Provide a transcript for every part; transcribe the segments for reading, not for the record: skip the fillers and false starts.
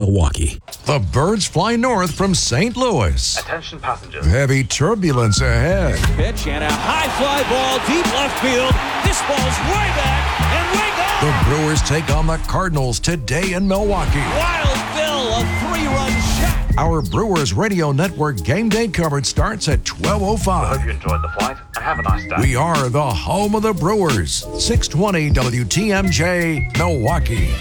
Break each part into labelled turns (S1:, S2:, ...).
S1: Milwaukee.
S2: The birds fly north from St. Louis.
S3: Attention passengers.
S2: Heavy turbulence ahead.
S4: Pitch and a high fly ball deep left field. This ball's way back and way gone.
S2: The Brewers take on the Cardinals today in Milwaukee.
S4: Wild Bill, a 3-run shot.
S2: Our Brewers Radio Network game day coverage starts at 12:05.
S3: Hope you enjoyed the flight and have a nice day.
S2: We are the home of the Brewers. 620 WTMJ, Milwaukee.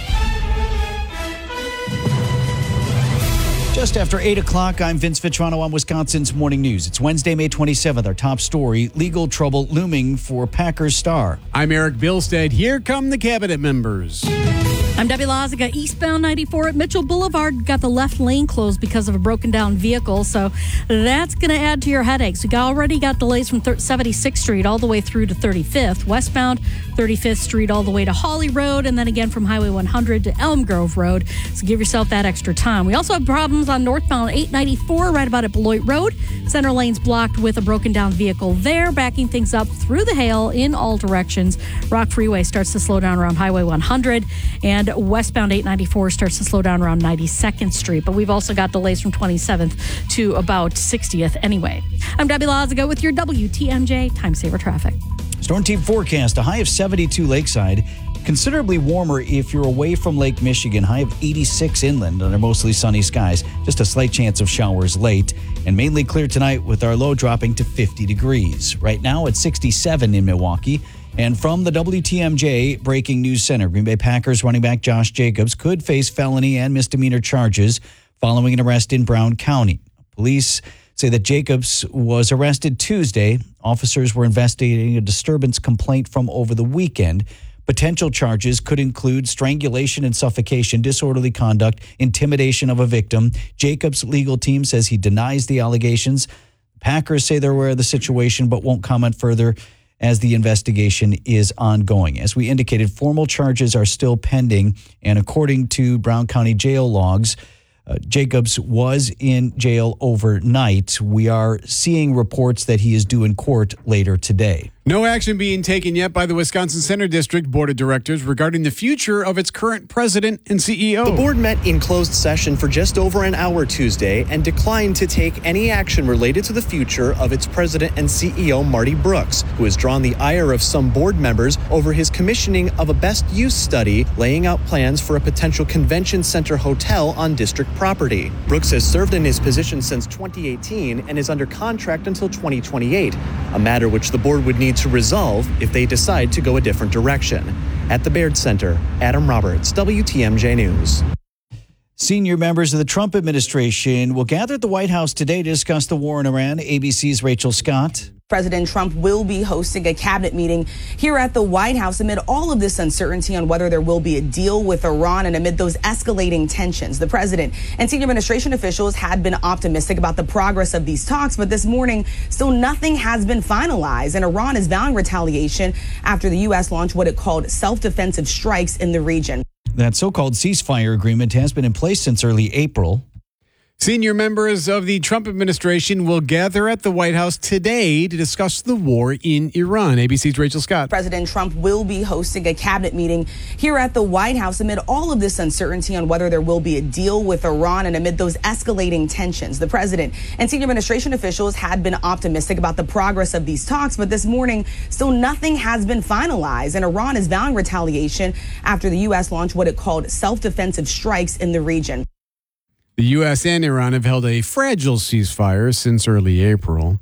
S5: Just after 8 o'clock, I'm Vince Vitrano on Wisconsin's Morning News. It's Wednesday, May 27th. Our top story, legal trouble looming for Packers star.
S6: I'm Eric Bilstead. Here come the cabinet members.
S7: I'm Debbie Laziga. Eastbound 94 at Mitchell Boulevard got the left lane closed because of a broken down vehicle, so that's going to add to your headaches. We already got delays from 76th Street all the way through to 35th. Westbound 35th Street all the way to Hawley Road, and then again from Highway 100 to Elm Grove Road. So give yourself that extra time. We also have problems on northbound 894 right about at Beloit Road. Center lane's blocked with a broken down vehicle there, backing things up through the hail in all directions. Rock Freeway starts to slow down around Highway 100, and westbound 894 starts to slow down around 92nd Street. But we've also got delays from 27th to about 60th anyway. I'm Debbie Laziga with your WTMJ Time Saver Traffic.
S5: Storm team forecast, a high of 72 lakeside. Considerably warmer if you're away from Lake Michigan. High of 86 inland under mostly sunny skies. Just a slight chance of showers late. And mainly clear tonight with our low dropping to 50 degrees. Right now it's 67 in Milwaukee. And from the WTMJ Breaking News Center, Green Bay Packers running back Josh Jacobs could face felony and misdemeanor charges following an arrest in Brown County. Police say that Jacobs was arrested Tuesday. Officers were investigating a disturbance complaint from over the weekend. Potential charges could include strangulation and suffocation, disorderly conduct, intimidation of a victim. Jacobs' legal team says he denies the allegations. Packers say they're aware of the situation but won't comment further as the investigation is ongoing. As we indicated, formal charges are still pending, and according to Brown County jail logs, Jacobs was in jail overnight. We are seeing reports that he is due in court later today.
S6: No action being taken yet by the Wisconsin Center District Board of Directors regarding the future of its current president and CEO.
S8: The board met in closed session for just over an hour Tuesday and declined to take any action related to the future of its president and CEO, Marty Brooks, who has drawn the ire of some board members over his commissioning of a best use study laying out plans for a potential convention center hotel on district property. Brooks has served in his position since 2018 and is under contract until 2028, a matter which the board would need to resolve if they decide to go a different direction. At the Baird Center, Adam Roberts, WTMJ News.
S5: Senior members of the Trump administration will gather at the White House today to discuss the war in Iran. ABC's Rachel Scott.
S9: President Trump will be hosting a cabinet meeting here at the White House amid all of this uncertainty on whether there will be a deal with Iran and amid those escalating tensions. The president and senior administration officials had been optimistic about the progress of these talks, but this morning, still nothing has been finalized, and Iran is vowing retaliation after the U.S. launched what it called self-defensive strikes in the region.
S5: That so-called ceasefire agreement has been in place since early April.
S6: Senior members of the Trump administration will gather at the White House today to discuss the war in Iran. ABC's Rachel Scott.
S9: President Trump will be hosting a cabinet meeting here at the White House amid all of this uncertainty on whether there will be a deal with Iran and amid those escalating tensions. The president and senior administration officials had been optimistic about the progress of these talks, but this morning, still nothing has been finalized, and Iran is vowing retaliation after the U.S. launched what it called self-defensive strikes in the region.
S6: The U.S. and Iran have held a fragile ceasefire since early April.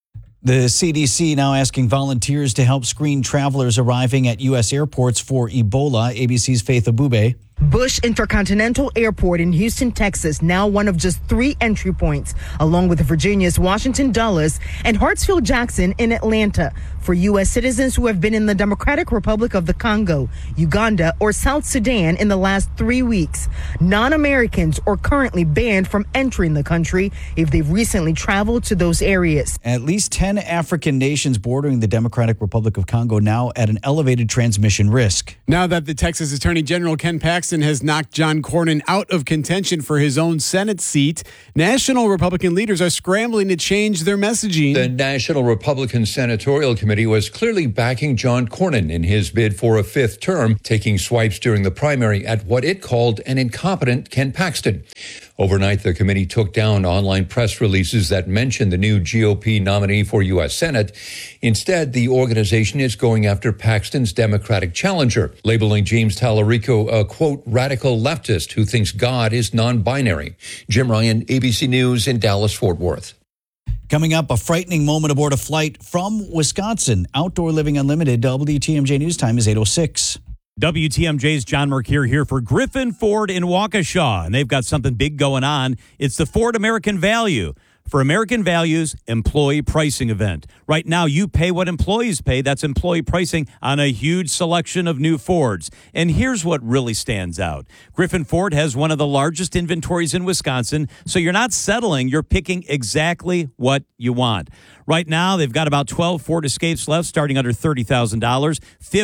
S5: The CDC now asking volunteers to help screen travelers arriving at U.S. airports for Ebola. ABC's Faith Abube.
S10: Bush Intercontinental Airport in Houston, Texas, now one of just 3 entry points, along with Virginia's Washington Dulles and Hartsfield-Jackson in Atlanta, for U.S. citizens who have been in the Democratic Republic of the Congo, Uganda, or South Sudan in the last 3 weeks. Non-Americans are currently banned from entering the country if they've recently traveled to those areas.
S5: At least 10 African nations bordering the Democratic Republic of Congo now at an elevated transmission risk.
S6: Now that the Texas Attorney General Ken Paxton has knocked John Cornyn out of contention for his own Senate seat, national Republican leaders are scrambling to change their messaging.
S11: The National Republican Senatorial Committee
S1: committee was clearly backing John Cornyn in his bid for a fifth term, taking swipes during the primary at what it called an incompetent Ken Paxton. Overnight, the committee took down online press releases that mentioned the new GOP nominee for U.S. Senate. Instead, the organization is going after Paxton's Democratic challenger, labeling James Tallarico a, quote, radical leftist who thinks God is non-binary. Jim Ryan, ABC News in Dallas-Fort Worth.
S5: Coming up, a frightening moment aboard a flight from Wisconsin. Outdoor Living Unlimited, WTMJ News Time is 8:06.
S11: WTMJ's John Mercure here for Griffin Ford in Waukesha, and they've got something big going on. It's the Ford American Value. For American Values employee pricing event. Right now, you pay what employees pay. That's employee pricing on a huge selection of new Fords. And here's what really stands out. Griffin Ford has one of the largest inventories in Wisconsin, so you're not settling. You're picking exactly what you want. Right now, they've got about 12 Ford Escapes left, starting under $30,000.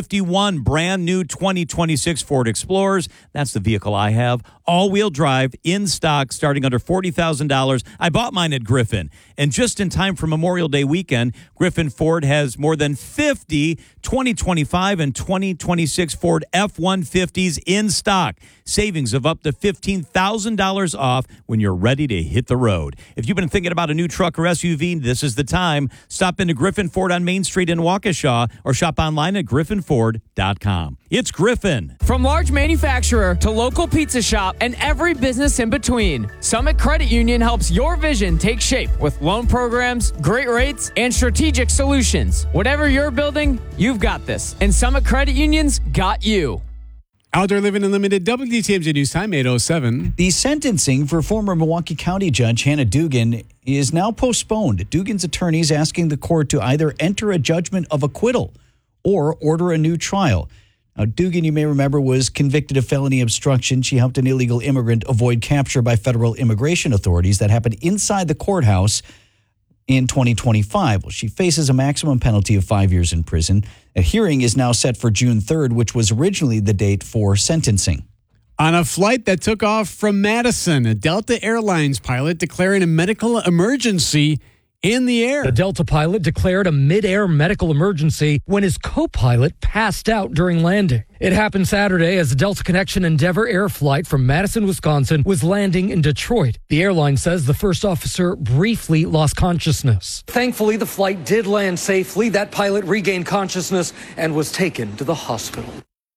S11: 51 brand new 2026 Ford Explorers. That's the vehicle I have. All-wheel drive, in stock, starting under $40,000. I bought mine at Griffin. And just in time for Memorial Day weekend, Griffin Ford has more than 50 2025 and 2026 Ford F-150s in stock. Savings of up to $15,000 off when you're ready to hit the road. If you've been thinking about a new truck or SUV, this is the time. Stop into Griffin Ford on Main Street in Waukesha or shop online at griffinford.com. It's Griffin.
S12: From large manufacturer to local pizza shop and every business in between, Summit Credit Union helps your vision take shape with loan programs, great rates, and strategic solutions. Whatever you're building, you've got this. And Summit Credit Union's got you.
S6: Outdoor Living Unlimited, WTMJ News Time, 8:07.
S5: The sentencing for former Milwaukee County Judge Hannah Dugan is now postponed. Dugan's attorneys asking the court to either enter a judgment of acquittal or order a new trial. Now, Dugan, you may remember, was convicted of felony obstruction. She helped an illegal immigrant avoid capture by federal immigration authorities that happened inside the courthouse in 2025. Well, she faces a maximum penalty of 5 years in prison. A hearing is now set for June 3rd, which was originally the date for sentencing.
S6: On a flight that took off from Madison, a Delta Airlines pilot declaring a medical emergency in the air.
S13: The Delta pilot declared a mid-air medical emergency when his co-pilot passed out during landing. It happened Saturday as the Delta Connection Endeavor Air flight from Madison, Wisconsin was landing in Detroit. The airline says the first officer briefly lost consciousness. Thankfully, the flight did land safely. That pilot regained consciousness and was taken to the hospital.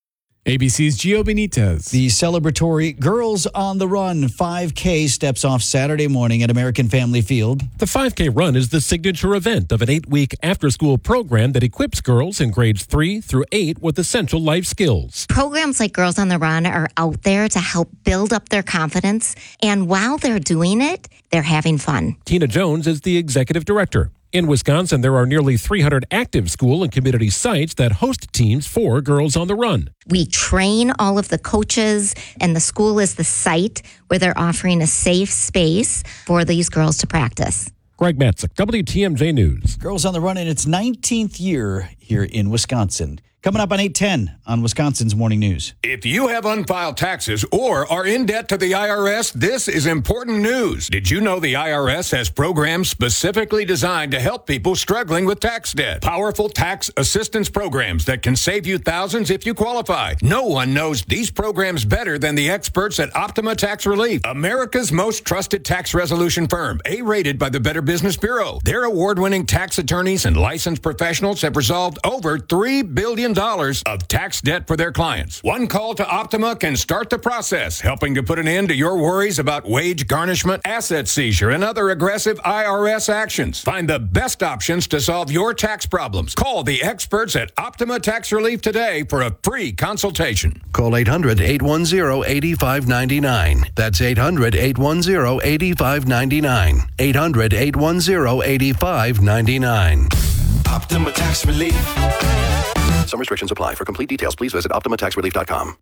S6: ABC's Gio Benitez.
S5: The celebratory Girls on the Run 5K steps off Saturday morning at American Family Field.
S14: The 5K run is the signature event of an 8-week after-school program that equips girls in grades 3 through 8 with essential life skills.
S15: Programs like Girls on the Run are out there to help build up their confidence, and while they're doing it, they're having fun.
S14: Tina Jones is the executive director. In Wisconsin, there are nearly 300 active school and community sites that host teams for Girls on the Run.
S15: We train all of the coaches, and the school is the site where they're offering a safe space for these girls to practice.
S14: Greg Matzik, WTMJ News.
S5: Girls on the Run in its 19th year here in Wisconsin. Coming up on 8:10 on Wisconsin's Morning News.
S16: If you have unfiled taxes or are in debt to the IRS, this is important news. Did you know the IRS has programs specifically designed to help people struggling with tax debt? Powerful tax assistance programs that can save you thousands if you qualify. No one knows these programs better than the experts at Optima Tax Relief, America's most trusted tax resolution firm, A-rated by the Better Business Bureau. Their award-winning tax attorneys and licensed professionals have resolved over $3 billion of tax debt for their clients. One call to Optima can start the process, helping to put an end to your worries about wage garnishment, asset seizure, and other aggressive IRS actions. Find the best options to solve your tax problems. Call the experts at Optima Tax Relief today for a free consultation.
S17: Call 800-810-8599. That's 800-810-8599. 800-810-8599.
S18: Optima Tax Relief.
S17: Some restrictions apply. For complete details, please visit OptimaTaxRelief.com.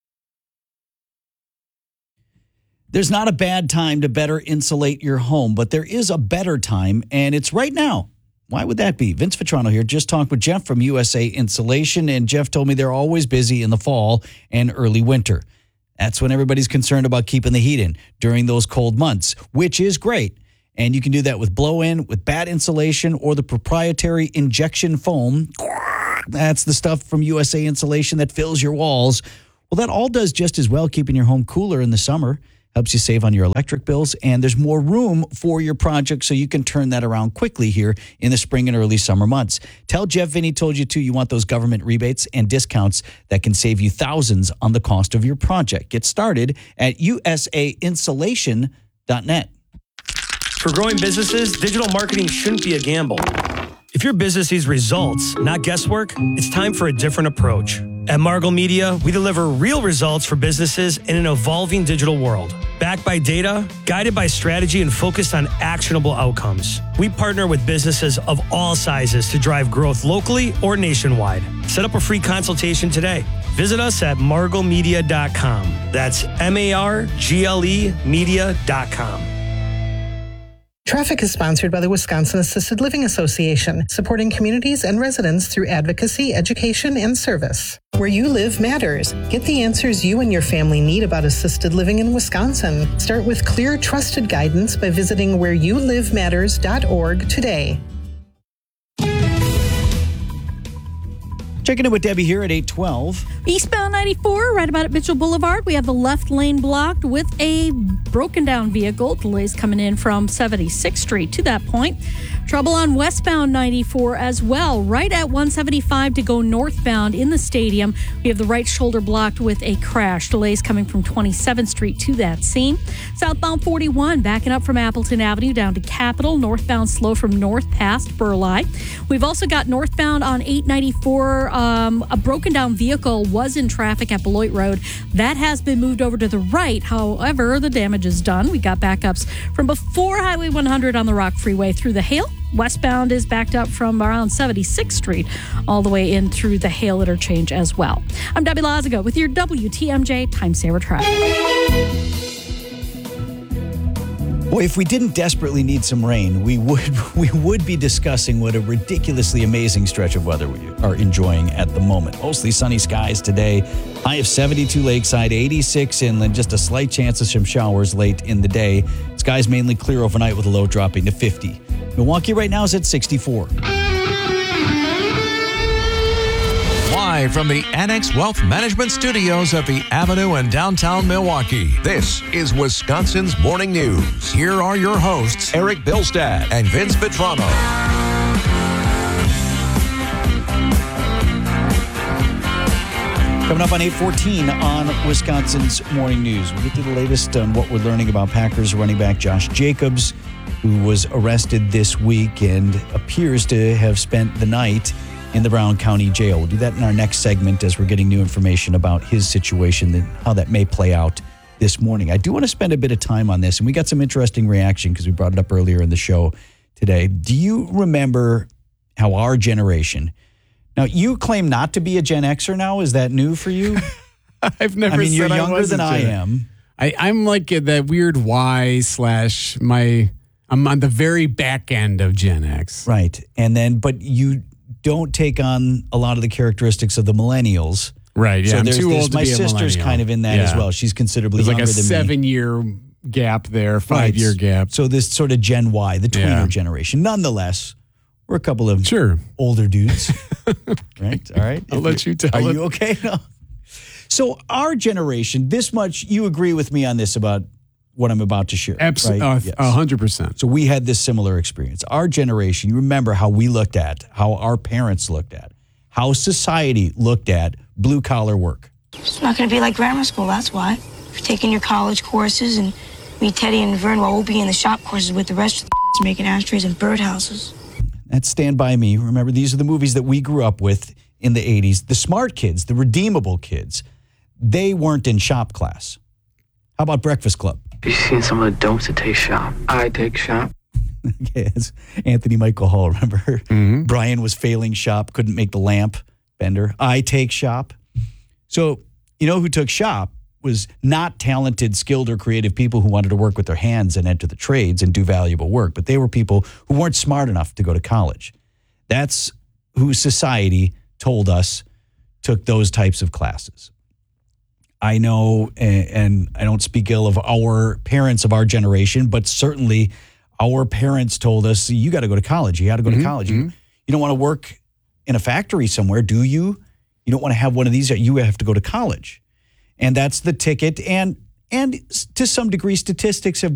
S5: There's not a bad time to better insulate your home, but there is a better time, and it's right now. Why would that be? Vince Vitrano here. Just talked with Jeff from USA Insulation, and Jeff told me they're always busy in the fall and early winter. That's when everybody's concerned about keeping the heat in during those cold months, which is great. And you can do that with blow-in, with bat insulation, or the proprietary injection foam. That's the stuff from USA Insulation that fills your walls. Well, that all does just as well, keeping your home cooler in the summer. Helps you save on your electric bills, and there's more room for your project, so you can turn that around quickly here in the spring and early summer months. Tell Jeff Vinny told you to. You want those government rebates and discounts that can save you thousands on the cost of your project. Get started at usainsulation.net.
S19: For growing businesses, digital marketing shouldn't be a gamble. If your business needs results, not guesswork, it's time for a different approach. At Margle Media, we deliver real results for businesses in an evolving digital world. Backed by data, guided by strategy, and focused on actionable outcomes. We partner with businesses of all sizes to drive growth locally or nationwide. Set up a free consultation today. Visit us at marglemedia.com. That's MARGLE media.com.
S20: Traffic is sponsored by the Wisconsin Assisted Living Association, supporting communities and residents through advocacy, education, and service. Where you live matters. Get the answers you and your family need about assisted living in Wisconsin. Start with clear, trusted guidance by visiting whereyoulivematters.org today.
S5: Checking in with Debbie here at 8:12.
S7: Eastbound 94, right about at Mitchell Boulevard. We have the left lane blocked with a broken down vehicle. Delays coming in from 76th Street to that point. Trouble on westbound 94 as well, right at 175 to go northbound in the stadium. We have the right shoulder blocked with a crash. Delays coming from 27th Street to that scene. Southbound 41, backing up from Appleton Avenue down to Capitol. Northbound slow from north past Burleigh. We've also got northbound on 894. A broken down vehicle was in traffic at Beloit Road. That has been moved over to the right. However, the damage is done. We got backups from before Highway 100 on the Rock Freeway through the Hale. Westbound is backed up from around 76th Street all the way in through the Hale interchange as well. I'm Debbie Lazago with your WTMJ Time Saver traffic.
S5: Boy, if we didn't desperately need some rain, we would be discussing what a ridiculously amazing stretch of weather we are enjoying at the moment. Mostly sunny skies today. High of 72 lakeside, 86 inland, just a slight chance of some showers late in the day. Skies mainly clear overnight with a low dropping to 50. Milwaukee right now is at 64.
S2: Live from the Annex Wealth Management Studios at the Avenue in downtown Milwaukee, this is Wisconsin's Morning News. Here are your hosts, Eric Bilstad and Vince Vitrano.
S5: Coming up on 8:14 on Wisconsin's Morning News. We'll get to the latest on what we're learning about Packers running back Josh Jacobs, who was arrested this week and appears to have spent the night in the Brown County Jail. We'll do that in our next segment as we're getting new information about his situation and how that may play out this morning. I do want to spend a bit of time on this, and we got some interesting reaction because we brought it up earlier in the show today. Do you remember how our generation... Now, you claim not to be a Gen Xer now. Is that new for you?
S6: I've never said
S5: you're
S6: I
S5: younger
S6: wasn't
S5: than I
S6: Gen
S5: am.
S6: I'm like that weird I'm on the very back end of Gen X.
S5: Right. But you don't take on a lot of the characteristics of the millennials.
S6: Right. Yeah.
S5: So
S6: I'm too old to
S5: my
S6: be a
S5: sister's
S6: millennial.
S5: kind of in that as well. She's considerably
S6: There's
S5: younger
S6: like a
S5: than me.
S6: 7-year gap there, 5-year gap.
S5: So this sort of Gen Y, the tweener generation. Nonetheless, we're a couple of older dudes. Right? All right.
S6: I'll let you tell
S5: Are
S6: it.
S5: you okay? No. So our generation, this much, you agree with me on this about what I'm about to share.
S6: Absolutely.
S5: Right? Yes.
S6: 100%.
S5: So we had this similar experience. Our generation, you remember how we looked at, how our parents looked at, how society looked at blue-collar work.
S21: It's not going to be like grammar school, that's why. You're taking your college courses, and me, Teddy, and Vern will all be in the shop courses with the rest of the making ashtrays and birdhouses.
S5: That's Stand By Me. Remember, these are the movies that we grew up with in the 80s. The smart kids, the redeemable kids, they weren't in shop class. How about Breakfast Club?
S22: Have you seen some of the don'ts that take shop? I take shop.
S5: Okay, it's Anthony Michael Hall, remember? Mm-hmm. Brian was failing shop, couldn't make the lamp bender. I take shop. So, you know who took shop was not talented, skilled, or creative people who wanted to work with their hands and enter the trades and do valuable work, but they were people who weren't smart enough to go to college. That's who society told us took those types of classes. I know, and I don't speak ill of our parents of our generation, but certainly our parents told us, you got to go to college. You got to go to college. You don't want to work in a factory somewhere, do you? You don't want to have one of these. You have to go to college. And that's the ticket. And to some degree, statistics have